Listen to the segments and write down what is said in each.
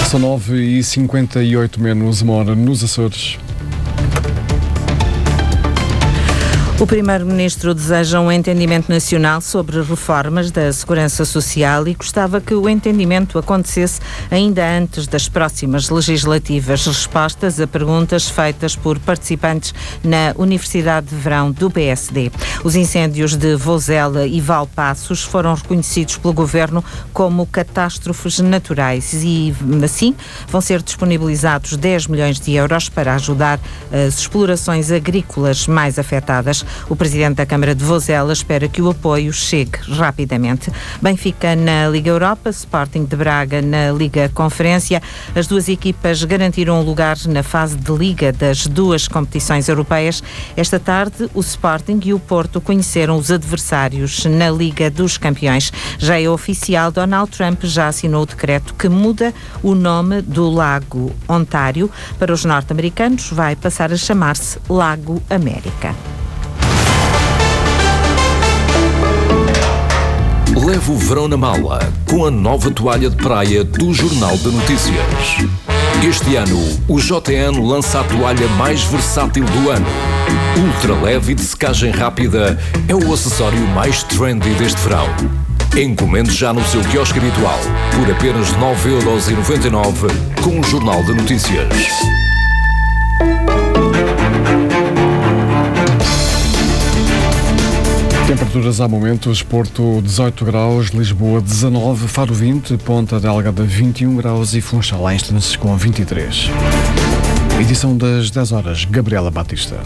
São 9h58 menos uma hora nos Açores. O Primeiro-Ministro deseja um entendimento nacional sobre reformas da Segurança Social e gostava que o entendimento acontecesse ainda antes das próximas legislativas. Respostas a perguntas feitas por participantes na Universidade de Verão do PSD. Os incêndios de Vozela e Valpaços foram reconhecidos pelo Governo como catástrofes naturais e, assim, vão ser disponibilizados 10 milhões de euros para ajudar as explorações agrícolas mais afetadas. O Presidente da Câmara de Vozela espera que o apoio chegue rapidamente. Benfica na Liga Europa, Sporting de Braga na Liga Conferência. As duas equipas garantiram um lugar na fase de Liga das duas competições europeias. Esta tarde, o Sporting e o Porto conheceram os adversários na Liga dos Campeões. Já é oficial, Donald Trump já assinou o decreto que muda o nome do Lago Ontário. Para os norte-americanos, vai passar a chamar-se Lago América. Leve o verão na mala com a nova toalha de praia do Jornal de Notícias. Este ano, o JN lança a toalha mais versátil do ano. Ultra leve e de secagem rápida é o acessório mais trendy deste verão. Encomende já no seu quiosque habitual por apenas 9,99€ com o Jornal de Notícias. Temperaturas ao momento: Porto 18 graus, Lisboa 19, Faro 20, Ponta Delgada 21 graus e Funchal instantes com 23. Edição das 10 horas, Gabriela Batista.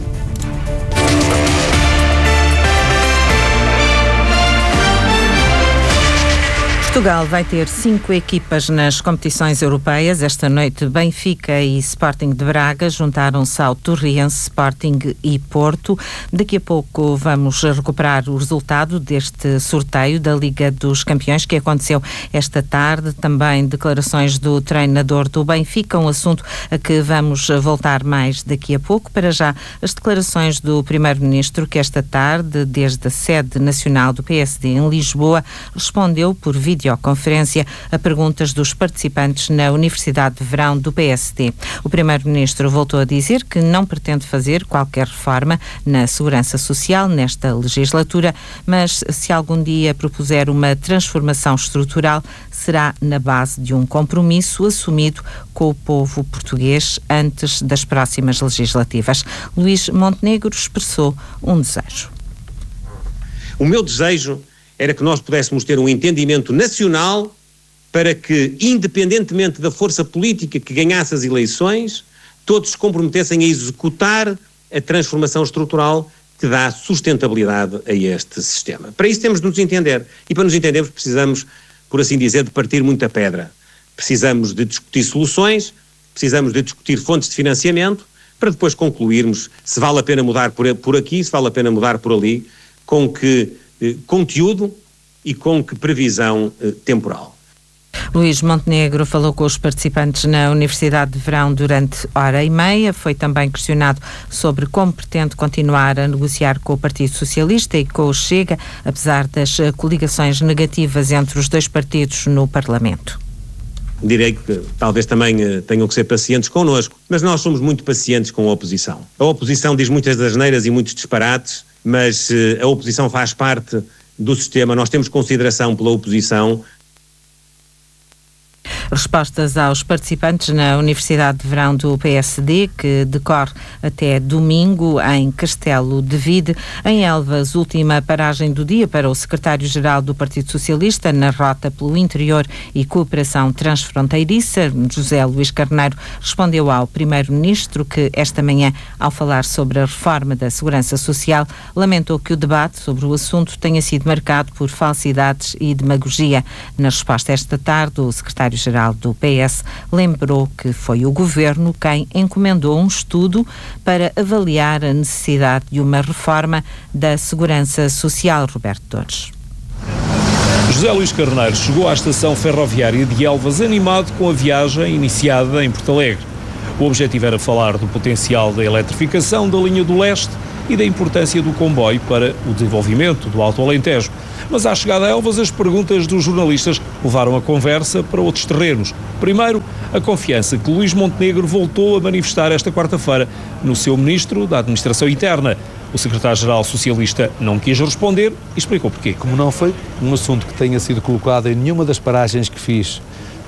Portugal vai ter 5 equipas nas competições europeias. Esta noite, Benfica e Sporting de Braga juntaram-se ao Torriense, Sporting e Porto. Daqui a pouco vamos recuperar o resultado deste sorteio da Liga dos Campeões que aconteceu esta tarde. Também declarações do treinador do Benfica, um assunto a que vamos voltar mais daqui a pouco. Para já, as declarações do Primeiro-Ministro que esta tarde, desde a sede nacional do PSD em Lisboa, respondeu por videoconferência a perguntas dos participantes na Universidade de Verão do PSD. O Primeiro-Ministro voltou a dizer que não pretende fazer qualquer reforma na Segurança Social nesta legislatura, mas se algum dia propuser uma transformação estrutural, será na base de um compromisso assumido com o povo português antes das próximas legislativas. Luís Montenegro expressou um desejo. O meu desejo era que nós pudéssemos ter um entendimento nacional para que, independentemente da força política que ganhasse as eleições, todos se comprometessem a executar a transformação estrutural que dá sustentabilidade a este sistema. Para isso temos de nos entender. E para nos entendermos precisamos, por assim dizer, de partir muita pedra. Precisamos de discutir soluções, precisamos de discutir fontes de financiamento, para depois concluirmos se vale a pena mudar por aqui, se vale a pena mudar por ali, com que conteúdo e com que previsão temporal. Luís Montenegro falou com os participantes na Universidade de Verão durante hora e meia. Foi também questionado sobre como pretende continuar a negociar com o Partido Socialista e com o Chega, apesar das coligações negativas entre os dois partidos no Parlamento. Direi que talvez também tenham que ser pacientes connosco, mas nós somos muito pacientes com a oposição. A oposição diz muitas asneiras e muitos disparates, mas a oposição faz parte do sistema, nós temos consideração pela oposição. Respostas aos participantes na Universidade de Verão do PSD, que decorre até domingo em Castelo de Vide. Em Elvas, última paragem do dia para o secretário-geral do Partido Socialista na rota pelo interior e cooperação transfronteiriça. José Luís Carneiro respondeu ao Primeiro-Ministro que esta manhã, ao falar sobre a reforma da Segurança Social, lamentou que o debate sobre o assunto tenha sido marcado por falsidades e demagogia. Na resposta esta tarde, o secretário-geral do PS lembrou que foi o Governo quem encomendou um estudo para avaliar a necessidade de uma reforma da Segurança Social. Roberto Torres. José Luís Carneiro chegou à estação ferroviária de Elvas animado com a viagem iniciada em Porto Alegre. O objetivo era falar do potencial da eletrificação da linha do Leste e da importância do comboio para o desenvolvimento do Alto Alentejo. Mas à chegada a Elvas, as perguntas dos jornalistas levaram a conversa para outros terrenos. Primeiro, a confiança que Luís Montenegro voltou a manifestar esta quarta-feira no seu ministro da Administração Interna. O secretário-geral socialista não quis responder e explicou porquê. Como não foi um assunto que tenha sido colocado em nenhuma das paragens que fiz